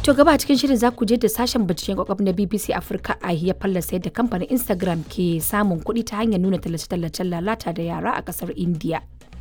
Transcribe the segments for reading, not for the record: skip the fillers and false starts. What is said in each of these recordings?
To gaba a cikin shirin za ku je da sashen binciken kwakwaf na BBC Africa a ya fallasa yadda kamfanin Instagram ke samun kuɗi ta hanyar nuna tallace-tallacen lalata da yara a ƙasar India.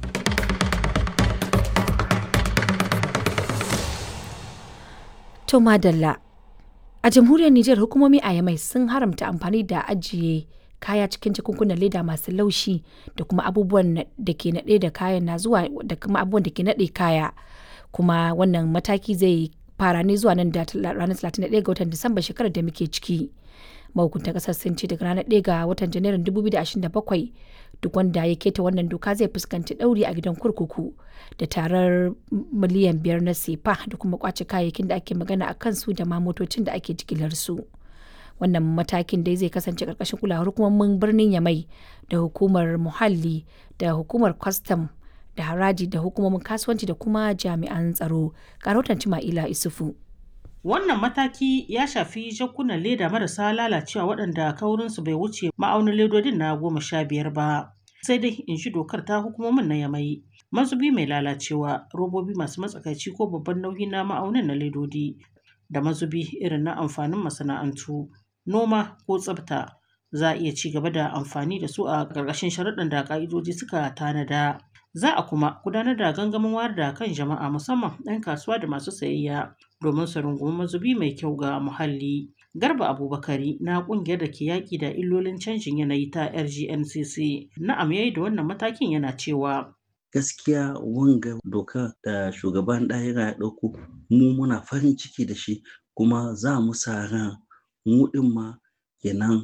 To madalla. A jamhuriyar Nijar hukumomi a Yamai sun haramta amfani da ajiye kaya cikin jakunkunan leda masu laushi da kuma abubuwan da ke naɗe da kayan na zuwa da kuma abubuwan da ke naɗe kaya. Kuma wannan mataki zai fara ne zuwa nan da ranar 31 ga watan Disamba shekarar da muke ciki. Mahukuntan kasar sun ce daga ranar 1 ga watan Janairun 2027 duk wanda ya keta wannan doka zai fuskanci ɗauri a gidan kurkuku da tarar miliyan 5 na sefa da kuma kwace kayayyakin da ake magana a kansu da ma motocin da ake jigilar su. Wannan matakin dai zai kasance karkashin kulawar hukumomin birnin Yamai da hukumar muhalli da hukumar kwastam da haraji da hukumomin kasuwanci da kuma jami'an tsaro. Karotan Cima'ila Isufu. Wannan mataki ya shafi jakunan leda marasa lalacewa waɗanda kaurinsu bai wuce ma'aunin ledodin na 15 ba. Sai dai in shi dokar ta hukumomin na Yamai. Mazubi mai lalacewa, robobi masu matsakaici ko babban nauyi na ma'aunin na ledodi, da mazubi irin na amfanin masana'antu, noma ko tsafta za a iya ci gaba da amfani da su a ƙarƙashin sharuɗan da ƙa'idoji suka tanada. Za a kuma gudanar da gangamin wayar da kan jama'a musamman 'yan kasuwa da masu sayayya domin su rungumi mazubi mai kyau ga muhalli. Garba Abubakari na ƙungiyar da ke yaƙi da illolin canjin yanayi ta RGNCC na'am yayi da wannan matakin yana cewa gaskiya wanga doka da shugaban ɗahira ya ɗauko mu muna farin ciki da shi kuma za mu sa ran mu ɗin ma kenan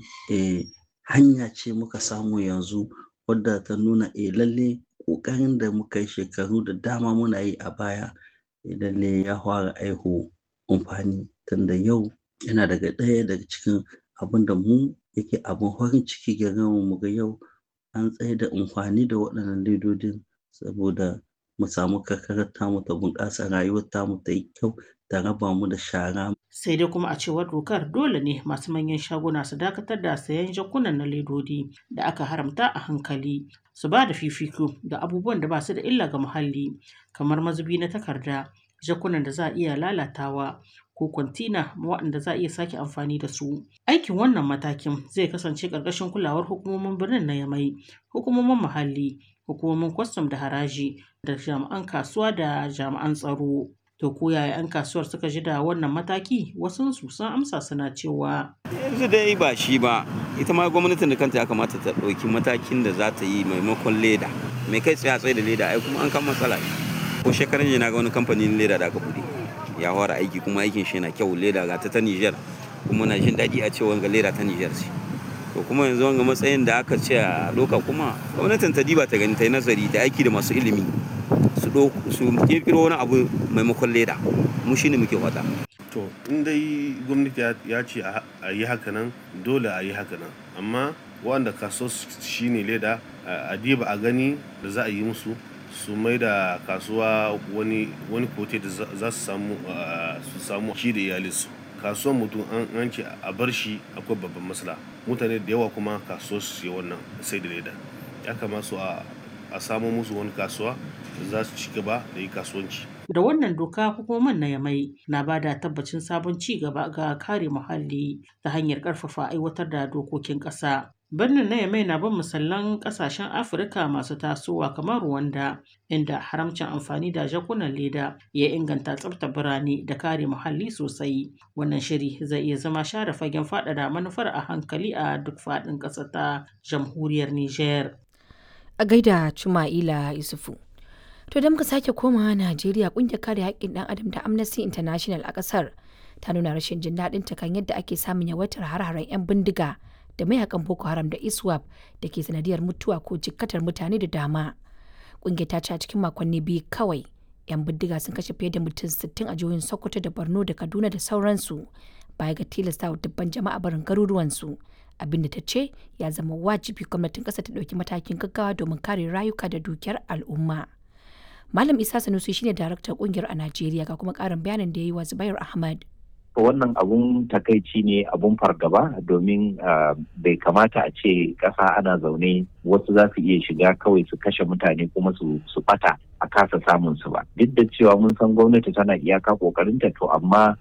hanya ce muka samu yanzu wadda ta nuna lalle ƙoƙarin da muka yi shekaru da dama muna yi a baya lalle ya fara aiho amfani tunda yau yana ɗaya daga cikin abin da mu yake abin farin ciki ga mu ga yau an tsaye da amfani da waɗannan ledodin saboda mu samu karkarar tamu ta bunƙasa rayuwar tamu ta yi kyau ta raba mu da shara. Sai dai kuma a cewar dokar dole ne masu manyan shaguna su dakatar da sayan jakunan na ledodi da aka haramta a hankali, su ba da fifiko ga abubuwan da ba su da illa ga muhalli kamar mazubi na takarda, jakunan da za a iya lalatawa ko kwantina waɗanda za a iya sake amfani da su. Aikin wannan matakin zai kasance ƙarƙashin kulawar hukumomin birnin na Yamai, hukumomin muhalli, hukumomin kwastam da haraji da jami'an kasuwa da jami'an tsaro. To ko yaya 'yan kasuwar suka ji da wannan mataki? Wasunsu sun amsa suna cewa yanzu dai ba shi ba, ita ma gwamnatin da kanta ya kamata ta ɗauki matakin da za ta yi maimakon leda. Mai kai tsaye da leda ai kuma an kan matsala. Ko shekaran jiya na ga wani kamfanin leda da aka buɗe ya fara aiki kuma aikin shi yana kyau, leda ga ta Niger kuma na jin daɗi a ce wanga leda ta Niger ce. To kuma yanzu wanga matsayin da aka ce a doka kuma gwamnatin ta diba ta gani ta yi nazari da aiki da masu ilimi su kirkiro wani abu maimakon leda, mu shine muke wata. To in dai gwamnati ya ce a yi haka nan dole a yi haka nan, amma wanda kaso shine leda a diba a gani da za a yi musu su mai da kasuwa wani kote da za su samu shi da iyalinsu. Kasuwan mutum an ce a bar shi akwai babban matsala, mutane da yawa kuma kasuwar su wannan sai da leda. Ya kamata su a samo musu wani kasuwa da za su ci gaba da yi kasuwanci. Da wannan doka hukumomin na Yamai na ba da tabbacin sabon ci gaba ga kare muhalli ta hanyar ƙarfafa aiwatar da dokokin ƙasa. Birnin na Yamai na bin misalan ƙasashen Afirka masu tasowa kamar Rwanda, inda haramcin amfani da jakunan leda ya inganta tsaftar birane da kare muhalli sosai. Wannan shiri zai iya zama share fagen faɗaɗa manufar a hankali a duk faɗin ƙasar ta jamhuriyar Nijar. A gaida Cima'ila Isufu. To da muka sake komawa Najeriya, ƙungiyar kare haƙƙin ɗan adam ta Amnesty International a ƙasar ta nuna rashin jin daɗin ta kan yadda ake samun yawaitar har-haren 'yan bindiga da mayakan Boko Haram da ISWAP da ke sanadiyar mutuwa ko jikkatar mutane da dama. Ƙungiyar ta ce a cikin makonni biyu kawai 'yan bindiga sun kashe fiye da mutum 60 a jihohin Sokoto da Borno da Kaduna da sauransu, baya ga tilastawa dubban jama'a barin garuruwansu. Abinda ta ce ya zama wajibi gwamnatin ƙasa ta ɗauki matakin gaggawa domin kare rayuka da dukiyar al'umma. Malam Isa Sanusi shine daraktan ƙungiyar a Najeriya, ga kuma ƙarin bayanin da ya yi wa Zubair Ahmad. Wannan abun takaici ne, abun fargaba, domin bai kamata a ce ƙasa ana zaune wasu za su iya shiga kawai su kashe mutane kuma su ɓata a kasa samun su ba. Duk da cewa mun san gwamnati tana iyaka ƙoƙarinta, to amma